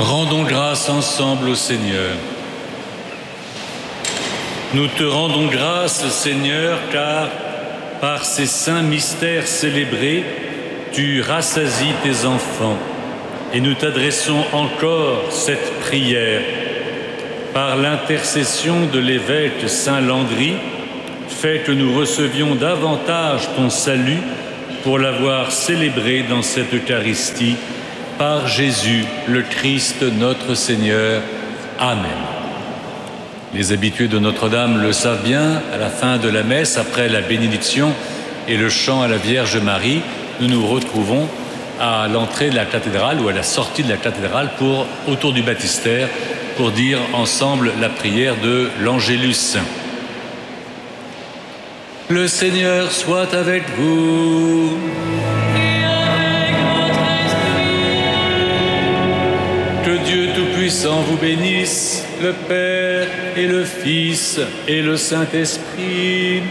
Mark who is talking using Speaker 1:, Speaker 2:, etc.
Speaker 1: Rendons grâce ensemble au Seigneur. Nous te rendons grâce, Seigneur, car par ces saints mystères célébrés, tu rassasies tes enfants. Et nous t'adressons encore cette prière. Par l'intercession de l'évêque Saint Landry, fais que nous recevions davantage ton salut pour l'avoir célébré dans cette Eucharistie. Par Jésus, le Christ, notre Seigneur. Amen. Les habitués de Notre-Dame le savent bien, à la fin de la messe, après la bénédiction et le chant à la Vierge Marie, nous nous retrouvons à l'entrée de la cathédrale ou à la sortie de la cathédrale autour du baptistère pour dire ensemble la prière de l'Angélus. Le Seigneur soit avec vous.
Speaker 2: Et avec votre esprit.
Speaker 1: Que Dieu Tout-Puissant vous bénisse, le Père et le Fils et le Saint-Esprit.